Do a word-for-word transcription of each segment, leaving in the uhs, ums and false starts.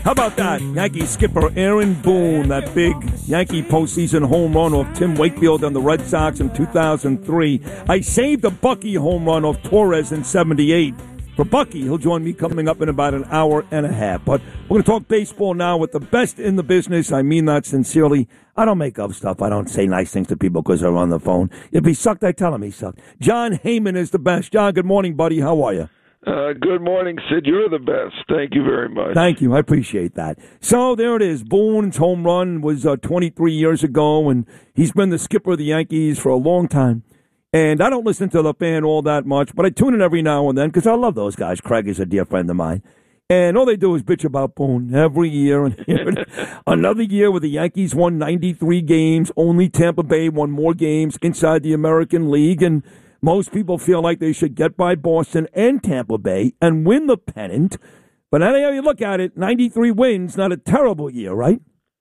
How about that? Yankee skipper Aaron Boone, that big Yankee postseason home run off Tim Wakefield on the Red Sox in two thousand three. I saved a Bucky home run off Torres in seventy-eight. For Bucky, he'll join me coming up in about an hour and a half. But we're going to talk baseball now with the best in the business. I mean that sincerely. I don't make up stuff. I don't say nice things to people because they're on the phone. If he sucked, I tell him he sucked. John Heyman is the best. John, good morning, buddy. How are you? Uh, good morning, Sid. You're the best. Thank you very much. Thank you. I appreciate that. So there it is. Boone's home run was uh, twenty-three years ago, and he's been the skipper of the Yankees for a long time. And I don't listen to the fan all that much, but I tune in every now and then because I love those guys. Craig is a dear friend of mine. And all they do is bitch about Boone every year. And another year where the Yankees won ninety-three games. Only Tampa Bay won more games inside the American League. And most people feel like they should get by Boston and Tampa Bay and win the pennant. But anyhow you look at it, ninety-three wins, not a terrible year, right?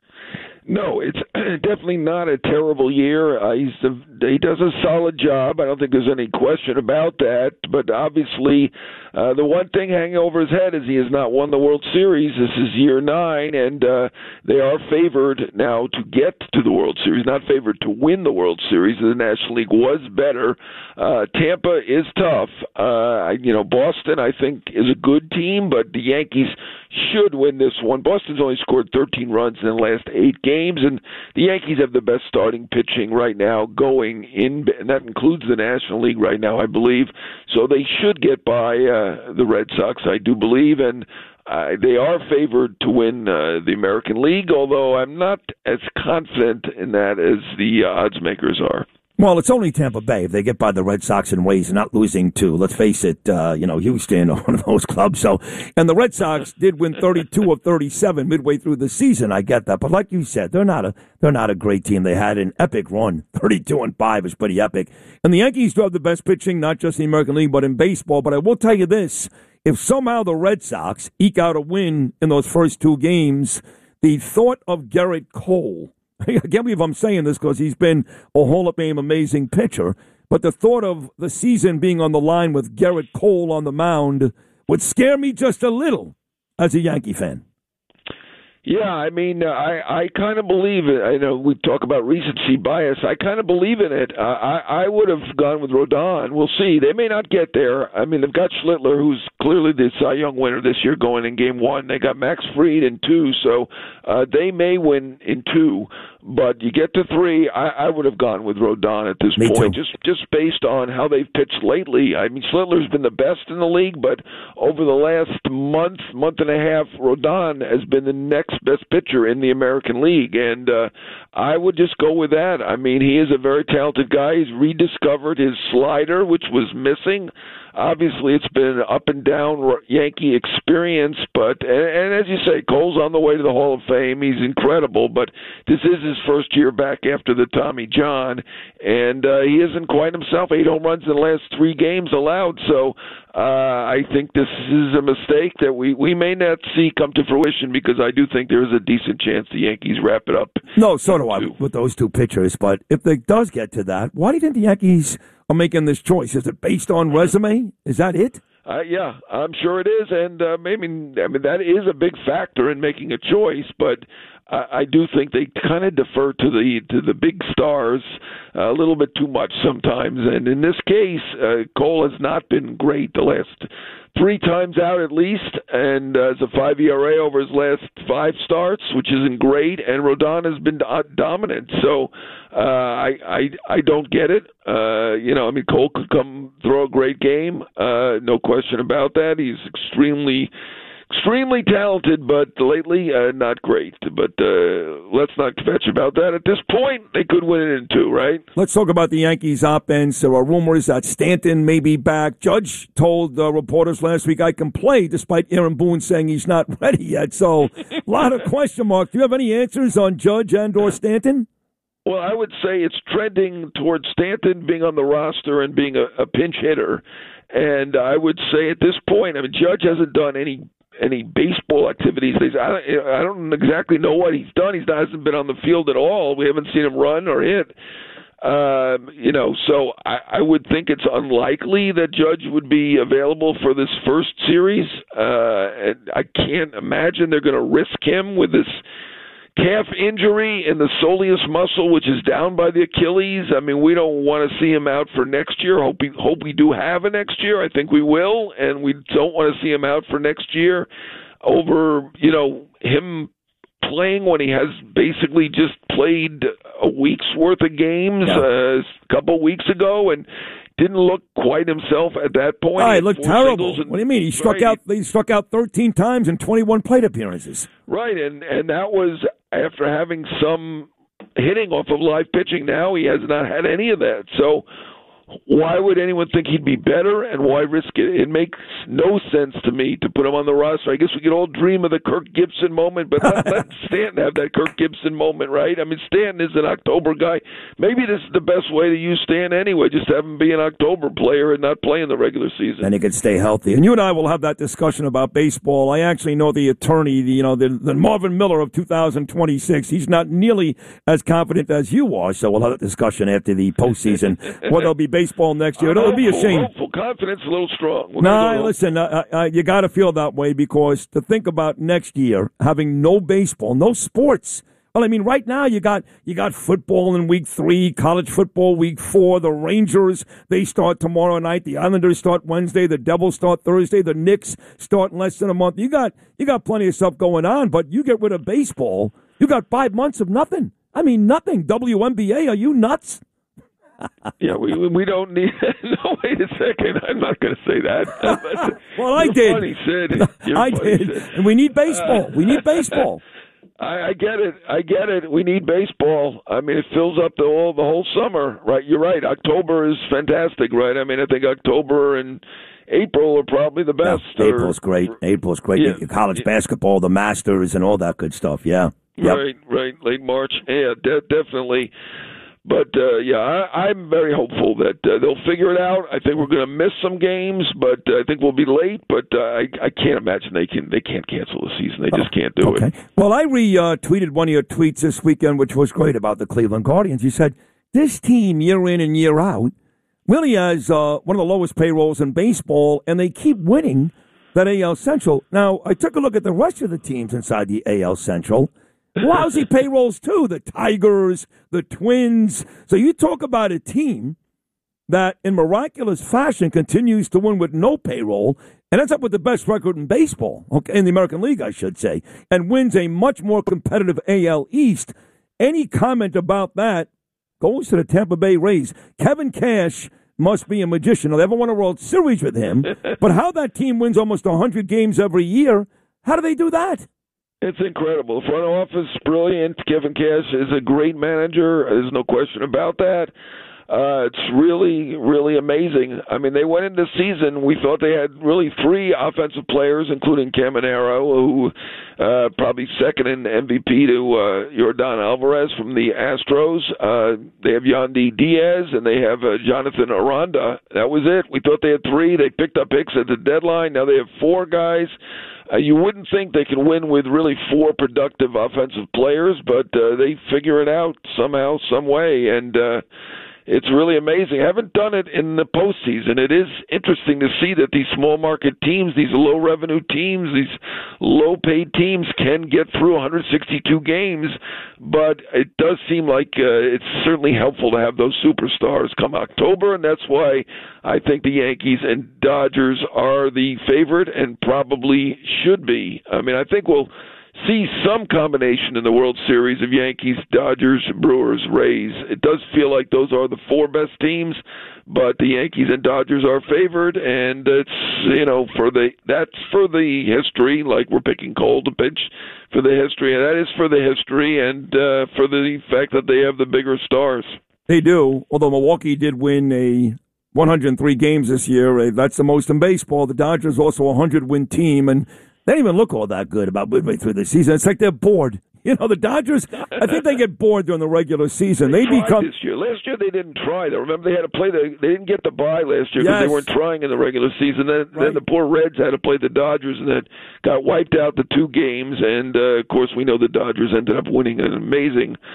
No, it's definitely not a terrible year. Uh, he's a, he does a solid job. I don't think there's any question about that. But obviously, uh, the one thing hanging over his head is he has not won the World Series. This is year nine, and uh, they are favored now to get to the World Series, not favored to win the World Series. The National League was better. Uh, Tampa is tough. Uh, you know, Boston, I think, is a good team, but the Yankees should win this one. Boston's only scored thirteen runs in the last eight games, and the Yankees have the best starting pitching right now going in, and that includes the National League right now, I believe. So they should get by uh, the Red Sox, I do believe, and uh, they are favored to win uh, the American League, although I'm not as confident in that as the uh, odds makers are. Well, it's only Tampa Bay. If they get by the Red Sox in ways, not losing to, let's face it, uh, you know, Houston or one of those clubs. So, and the Red Sox did win thirty-two of thirty-seven midway through the season. I get that, but like you said, they're not a they're not a great team. They had an epic run, thirty-two and five is pretty epic. And the Yankees do have the best pitching, not just in the American League, but in baseball. But I will tell you this: if somehow the Red Sox eke out a win in those first two games, the thought of Gerrit Cole. I can't believe I'm saying this because he's been a Hall of Fame amazing pitcher, but the thought of the season being on the line with Gerrit Cole on the mound would scare me just a little as a Yankee fan. Yeah, I mean, uh, I, I kind of believe it. I know we talk about recency bias. I kind of believe in it. Uh, I, I would have gone with Rodon. We'll see. They may not get there. I mean, they've got Schlittler, who's clearly the Cy Young winner this year going in game one. They got Max Fried in two, so uh, they may win in two. But you get to three, I, I would have gone with Rodon at this Me point, too. just just based on how they've pitched lately. I mean, Schlittler's been the best in the league, but over the last month, month and a half, Rodon has been the next best pitcher in the American League, and uh, I would just go with that. I mean, he is a very talented guy. He's rediscovered his slider, which was missing. Obviously, it's been an up and down Yankee experience, but and, and as you say, Cole's on the way to the Hall of Fame. He's incredible, but this is his first year back after the Tommy John, and uh, he isn't quite himself. Eight home runs in the last three games allowed, so uh, I think this is a mistake that we, we may not see come to fruition because I do think there is a decent chance the Yankees wrap it up. No, so do I with those two pitchers, but if it does get to that, why do you think the Yankees are making this choice? Is it based on resume? Is that it? Uh, yeah, I'm sure it is, and uh, maybe I mean that is a big factor in making a choice. But I, I do think they kind of defer to the to the big stars uh, a little bit too much sometimes. And in this case, uh, Cole has not been great the last three times out at least, and uh, has a five E R A over his last five starts, which isn't great. And Rodon has been do- dominant, so uh, I, I I don't get it. Uh, you know, I mean, Cole could come throw a great game, uh, no question about that. He's extremely, extremely talented, but lately uh, not great. But uh, let's not fetch about that. At this point, they could win it in two, right? Let's talk about the Yankees' offense. There are rumors that Stanton may be back. Judge told uh, reporters last week I can play, despite Aaron Boone saying he's not ready yet. So a lot of question marks. Do you have any answers on Judge and or Stanton? Well, I would say it's trending towards Stanton being on the roster and being a, a pinch hitter. And I would say at this point, I mean, Judge hasn't done any any baseball activities. I don't, I don't exactly know what he's done. He hasn't been on the field at all. We haven't seen him run or hit. Um, you know, so I, I would think it's unlikely that Judge would be available for this first series. Uh, and I can't imagine they're going to risk him with this calf injury in the soleus muscle, which is down by the Achilles. I mean, we don't want to see him out for next year. Hope we, hope we do have a next year. I think we will, and we don't want to see him out for next year over, you know, him playing when he has basically just played a week's worth of games yeah. uh, a couple weeks ago and didn't look quite himself at that point. Oh, he looked terrible. And, what do you mean? He struck right. out. He struck out thirteen times in twenty-one plate appearances. Right, and and that was after having some hitting off of live pitching. Now he has not had any of that. So why would anyone think he'd be better, and why risk it? It makes no sense to me to put him on the roster. I guess we could all dream of the Kirk Gibson moment, but let, let Stanton have that Kirk Gibson moment, right? I mean, Stanton is an October guy. Maybe this is the best way to use Stanton anyway, just have him be an October player and not play in the regular season. And he could stay healthy. And you and I will have that discussion about baseball. I actually know the attorney, the, you know, the, the Marvin Miller of two thousand twenty-six. He's not nearly as confident as you are, so we'll have that discussion after the postseason. Well, there'll be baseball next year. It'll be a shame. Hopeful. Confidence a little strong. No, nah, listen, uh, uh, you got to feel that way because to think about next year having no baseball, no sports. Well, I mean, right now you got you got football in week three, college football week four. The Rangers, they start tomorrow night. The Islanders start Wednesday. The Devils start Thursday. The Knicks start in less than a month. You got you got plenty of stuff going on, but you get rid of baseball, you got five months of nothing. I mean, nothing. W N B A, are you nuts? Yeah, we we don't need. No, wait a second. I'm not going to say that. Well, I You're did. Funny, Sid. You're I funny, did. Sid. And we need baseball. We need baseball. I, I get it. I get it. We need baseball. I mean, it fills up the whole the whole summer, right? You're right. October is fantastic, right? I mean, I think October and April are probably the best. Yeah, April's or, great. April's great. Yeah, College yeah. basketball, the Masters, and all that good stuff. Yeah. Yep. Right. Right. Late March. Yeah. De- definitely. But, uh, yeah, I, I'm very hopeful that uh, they'll figure it out. I think we're going to miss some games, but uh, I think we'll be late. But uh, I, I can't imagine they can. They can't cancel the season. They just can't do okay. it. Well, I retweeted uh, one of your tweets this weekend, which was great about the Cleveland Guardians. You said, this team, year in and year out, really has uh, one of the lowest payrolls in baseball, and they keep winning that A L Central. Now, I took a look at the rest of the teams inside the A L Central. Lousy payrolls, too. The Tigers, the Twins. So you talk about a team that, in miraculous fashion, continues to win with no payroll and ends up with the best record in baseball, okay, in the American League, I should say, and wins a much more competitive A L East. Any comment about that goes to the Tampa Bay Rays. Kevin Cash must be a magician. They haven't won a World Series with him, but how that team wins almost one hundred games every year, how do they do that? It's incredible. Front office, brilliant. Kevin Cash is a great manager. There's no question about that. Uh, it's really, really amazing. I mean, they went into the season, we thought they had really three offensive players, including Caminero, who uh, probably second in M V P to uh, Yordan Alvarez from the Astros. Uh, they have Yandy Diaz, and they have uh, Jonathan Aranda. That was it. We thought they had three. They picked up Hicks at the deadline. Now they have four guys. Uh, you wouldn't think they can win with really four productive offensive players, but uh, they figure it out somehow, some way, and uh, it's really amazing. I haven't done it in the postseason. It is interesting to see that these small market teams, these low revenue teams, these low paid teams can get through one hundred sixty-two games, but it does seem like uh, it's certainly helpful to have those superstars come October, and that's why I think the Yankees and Dodgers are the favorite and probably should be. I mean, I think we'll see some combination in the World Series of Yankees, Dodgers, Brewers, Rays. It does feel like those are the four best teams, but the Yankees and Dodgers are favored, and it's, you know, for the that's for the history, like we're picking Cole to pitch for the history, and that is for the history and uh, for the fact that they have the bigger stars. They do, although Milwaukee did win a one hundred three games this year. That's the most in baseball. The Dodgers also a one hundred win team, and they don't even look all that good about midway through the season. It's like they're bored. You know, the Dodgers, I think they get bored during the regular season. They, they become this year. Last year they didn't try. Though. Remember, they had to play the. They didn't get the bye last year because yes. they weren't trying in the regular season. Then, right. then the poor Reds had to play the Dodgers, and then got wiped out the two games. And uh, of course, we know the Dodgers ended up winning an amazing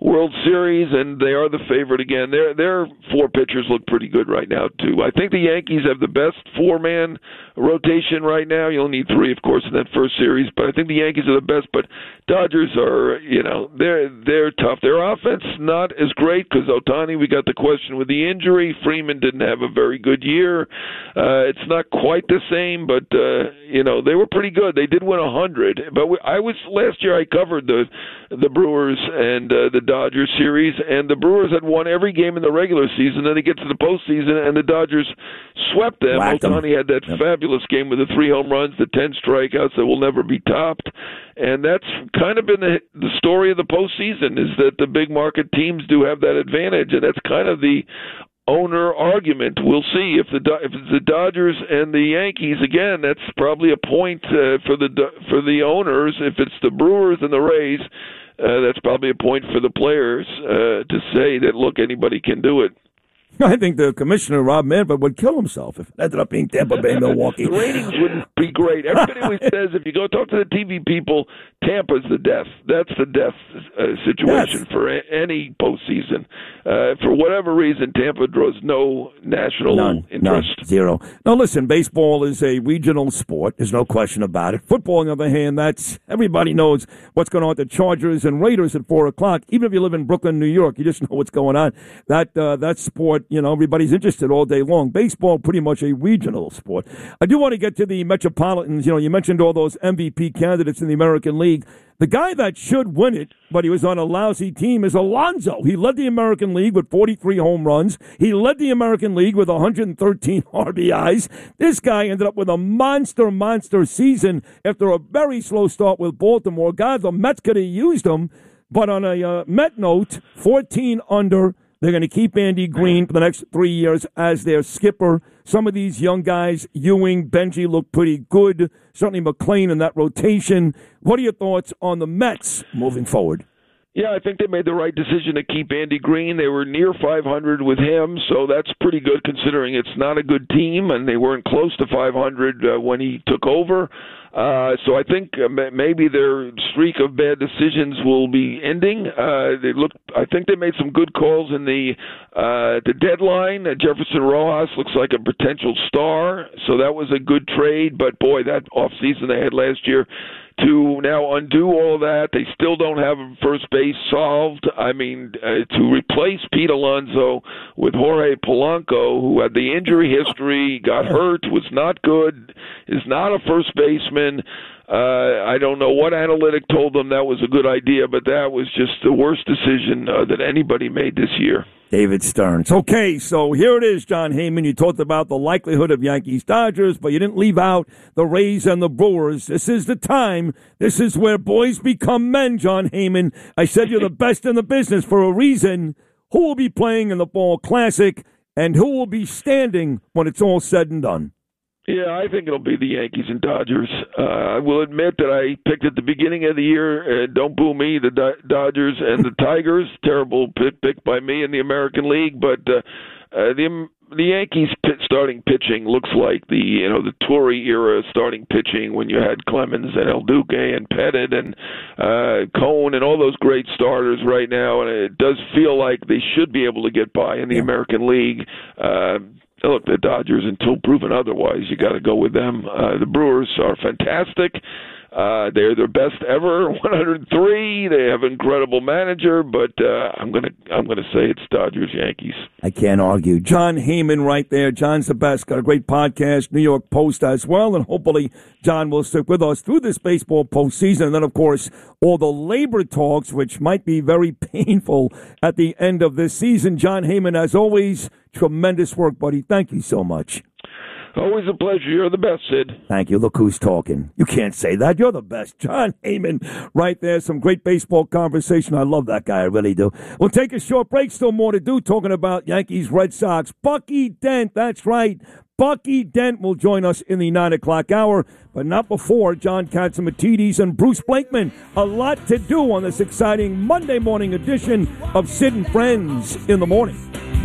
World Series, and they are the favorite again. Their their four pitchers look pretty good right now too. I think the Yankees have the best four-man rotation right now. You'll need three, of course, in that first series, but I think the Yankees are the best. But Dodgers are, you know, they're they're tough. Their offense not as great because Ohtani, we got the question with the injury. Freeman didn't have a very good year. Uh, it's not quite the same, but uh, you know, they were pretty good. They did win a hundred. But we, I was last year. I covered the the Brewers and uh, the Dodgers series, and the Brewers had won every game in the regular season. Then they get to the postseason, and the Dodgers swept them. Ohtani had that yep. fabulous game with the three home runs, the ten strikeouts that will never be topped. And that's kind of been the, the story of the postseason, is that the big market teams do have that advantage, and that's kind of the owner argument. We'll see if the if it's the Dodgers and the Yankees again. That's probably a point uh, for the for the owners. If it's the Brewers and the Rays, uh, that's probably a point for the players uh, to say that, look, anybody can do it. I think the commissioner, Rob Manfred, would kill himself if it ended up being Tampa Bay, Milwaukee. The ratings wouldn't be great. Everybody always says, if you go talk to the T V people, Tampa's the death. That's the death uh, situation yes. for a- any postseason. Uh, for whatever reason, Tampa draws no national None, interest. None, zero. Now, listen, baseball is a regional sport. There's no question about it. Football, on the other hand, that's everybody knows what's going on with the Chargers and Raiders at four o'clock. Even if you live in Brooklyn, New York, you just know what's going on. That uh, that sport, you know, everybody's interested all day long. Baseball, pretty much a regional sport. I do want to get to the Metropolitans. You know, you mentioned all those M V P candidates in the American League. The guy that should win it, but he was on a lousy team, is Alonso. He led the American League with forty-three home runs. He led the American League with one hundred thirteen R B Is. This guy ended up with a monster, monster season after a very slow start with Baltimore. God, the Mets could have used him, but on a uh, Met note, fourteen under. They're going to keep Andy Green for the next three years as their skipper. Some of these young guys, Ewing, Benji, look pretty good. Certainly McClain in that rotation. What are your thoughts on the Mets moving forward? Yeah, I think they made the right decision to keep Andy Green. They were near five hundred with him, so that's pretty good considering it's not a good team, and they weren't close to five hundred uh, when he took over. Uh, so I think uh, maybe their streak of bad decisions will be ending. Uh, they look. I think they made some good calls in the uh, the deadline. Uh, Jefferson Rojas looks like a potential star, so that was a good trade. But boy, that offseason they had last year, to now undo all that, they still don't have first base solved. I mean, uh, to replace Pete Alonso with Jorge Polanco, who had the injury history, got hurt, was not good, is not a first baseman. Uh, I don't know what analytic told them that was a good idea, but that was just the worst decision uh, that anybody made this year. David Stearns. Okay, so here it is, John Heyman. You talked about the likelihood of Yankees-Dodgers, but you didn't leave out the Rays and the Brewers. This is the time. This is where boys become men, John Heyman. I said you're the best in the business for a reason. Who will be playing in the Fall Classic, and who will be standing when it's all said and done? Yeah, I think it'll be the Yankees and Dodgers. Uh, I will admit that I picked at the beginning of the year, uh, don't boo me, the Do- Dodgers and the Tigers. Terrible pick, pick by me in the American League, but uh, uh, the the Yankees pit starting pitching looks like the you know the Torre era starting pitching when you had Clemens and El Duque and Pettit and uh, Cone and all those great starters right now, and it does feel like they should be able to get by in the yeah. American League. Uh, Look, the Dodgers, until proven otherwise, you got to go with them. Uh, the Brewers are fantastic. Uh, they're their best ever, one hundred three. They have an incredible manager, but uh, I'm gonna I'm gonna say it's Dodgers Yankees. I can't argue. John Heyman, right there. John's the best. Got a great podcast, New York Post as well, and hopefully John will stick with us through this baseball postseason. And then, of course, all the labor talks, which might be very painful at the end of this season. John Heyman, as always, tremendous work, buddy. Thank you so much. Always a pleasure. You're the best, Sid. Thank you. Look who's talking. You can't say that. You're the best. John Heyman right there. Some great baseball conversation. I love that guy. I really do. We'll take a short break. Still more to do talking about Yankees, Red Sox. Bucky Dent. That's right. Bucky Dent will join us in the nine o'clock hour, but not before John Catsimatidis and Bruce Blakeman. A lot to do on this exciting Monday morning edition of Sid and Friends in the Morning.